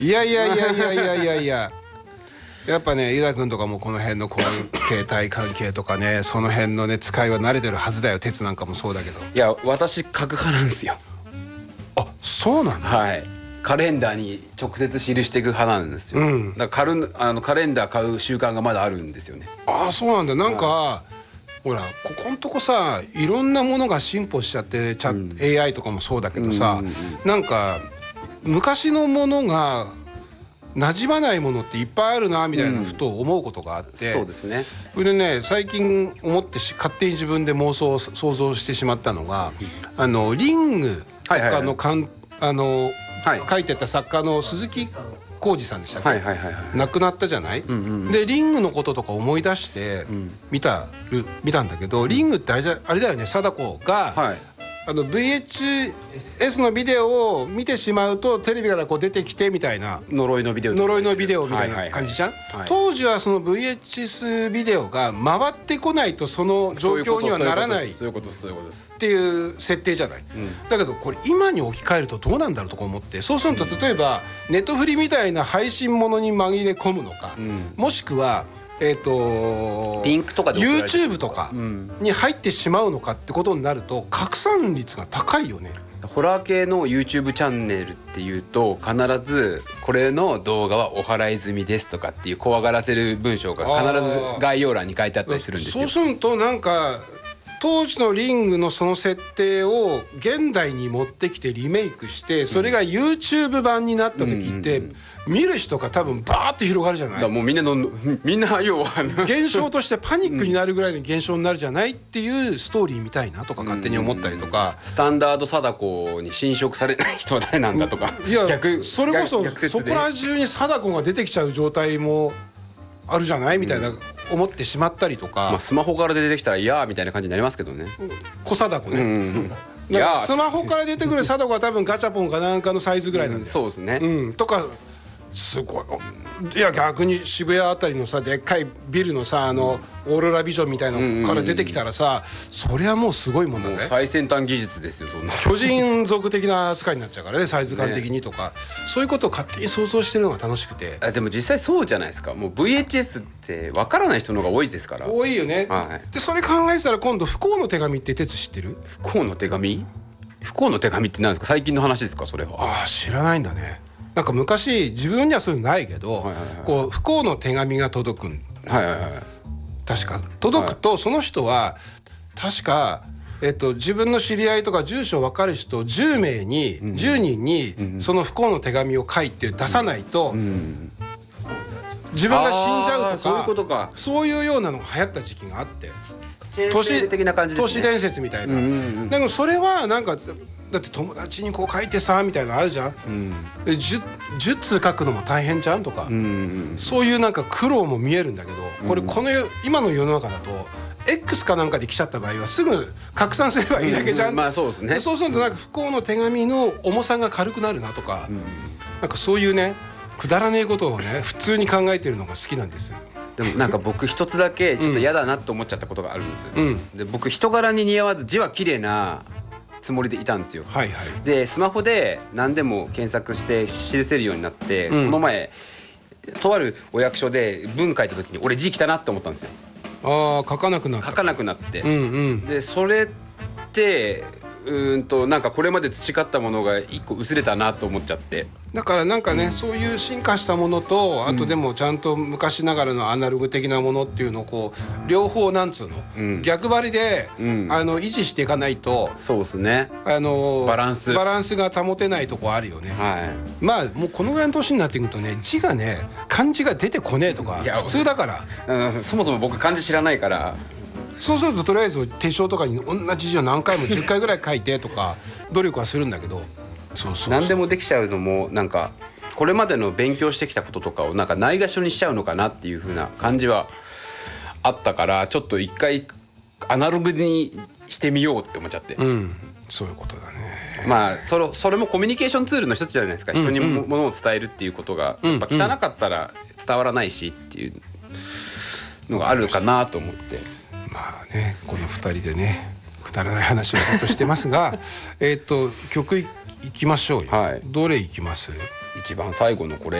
いやいやいやいやいやいやいややっぱね、ユダ君とかもこの辺のこういう携帯関係とかね、その辺のね使いは慣れてるはずだよ。鉄なんかもそうだけど。 いや私書く派なんですよ。 あ、そうなんだ。 はい、カレンダーに直接記していく派なんですよ、だからカレンダー買う習慣がまだあるんですよね。 ああ、そうなんだ。なんか、ほらここんとこさ、いろんなものが進歩しちゃって、AI とかもそうだけどさ、なんか昔のものが馴染まないものっていっぱいあるなみたいなふと思うことがあって、 そうですね。 それでね、最近思って勝手に自分で想像してしまったのが、リングとかの書いてた作家の鈴木浩二さんでしたっけ、亡くなったじゃない、でリングのこととか思い出して見たんだけど、リングってあれだよね、貞子が、VHS のビデオを見てしまうとテレビからこう出てきてみたいな、 呪いのビデオみたいな感じじゃん。当時はその VHS ビデオが回ってこないとその状況にはならないっていう設定じゃない、だけどこれ今に置き換えるとどうなんだろうとか思って、そうすると例えばネットフリみたいな配信ものに紛れ込むのか、もしくはリンクとかで YouTube とかに入ってしまうのかってことになると拡散率が高いよね。 ホラー系の YouTube チャンネルっていうと必ずこれの動画はお払い済みですとかっていう怖がらせる文章が必ず概要欄に書いてあったりするんですよ。 そうするとなんか当時のリングのその設定を現代に持ってきてリメイクして、それが YouTube 版になった時って見る人が多分バーッと広がるじゃない。 だからもうみんな要は現象としてパニックになるぐらいの現象になるじゃないっていうストーリー見たいなとか勝手に思ったりとか、 スタンダード貞子に侵食されない人は誰なんだとか、 いやそれこそそこら中に貞子が出てきちゃう状態もあるじゃないみたいな思ってしまったりとか、 スマホから出てきたらいやーみたいな感じになりますけどね、 小貞子ね、スマホから出てくる貞子は多分ガチャポンかなんかのサイズぐらいなんだよ、 そうですね、 とかすごい。いや逆に渋谷あたりのさでっかいビルのさオーロラビジョンみたいなのから出てきたらさ、そりゃもうすごいもんだね。 もう最先端技術ですよ、そんな巨人族的な扱いになっちゃうからね、サイズ感的にとか、そういうことを勝手に想像してるのが楽しくて。 でも実際そうじゃないですか。もう VHS って分からない人の方が多いですから。 多いよね、でそれ考えてたら今度不幸の手紙って哲知ってる？ 不幸の手紙？不幸の手紙って何ですか？最近の話ですかそれは。 ああ、知らないんだね。なんか昔自分にはそういうのないけど、こう不幸の手紙が届くん、確か届くと、その人は確か、自分の知り合いとか住所分かる人10名に、10人にその不幸の手紙を書いて出さないと、自分が死んじゃうとか、 そういうことか。 そういうようなのが流行った時期があって、 都市的な感じですね。 都市伝説みたいな、だけどそれはなんかだって友達にこう書いてさみたいなのあるじゃん、で 10通書くのも大変じゃんとか、そういうなんか苦労も見えるんだけど、これ今の世の中だと X かなんかで来ちゃった場合はすぐ拡散すればいいだけじゃん、 そうですね。 そうするとなんか不幸の手紙の重さが軽くなるなとか、なんかそういうねくだらねえことをね普通に考えてるのが好きなんです。 でもなんか僕一つだけちょっと嫌だなと思っちゃったことがあるんですよ、で僕人柄に似合わず字は綺麗なつもりでいたんですよ、でスマホで何でも検索して記せるようになって、この前とあるお役所で文書いた時に俺字汚なって思ったんですよ。 ああ、書かなくなって、 でそれってなんかこれまで培ったものが一個薄れたなと思っちゃって。 だからなんかね、そういう進化したものと、あとでもちゃんと昔ながらのアナログ的なものっていうのをこう両方なんつうの、逆張りで、維持していかないと、 そうですね、バランスが保てないとこあるよね、まあもうこのぐらいの年になってくるとね、字がね漢字が出てこねえとか普通だから、そもそも僕漢字知らないから、 そうするととりあえず手帳とかに同じ字を何回も10回ぐらい書いてとか努力はするんだけど、 何でもできちゃうのもなんかこれまでの勉強してきたこととかをなんかないがしろにしちゃうのかなっていう風な感じはあったから、ちょっと一回アナログにしてみようって思っちゃって、 そういうことだね。 まあそれもコミュニケーションツールの一つじゃないですか。人にものを伝えるっていうことがやっぱ汚かったら伝わらないしっていうのがあるかなと思って、 まあね、この2人でねくだらない話をずっとしてますが曲いきましょうよ、どれいきます？ 一番最後のこれ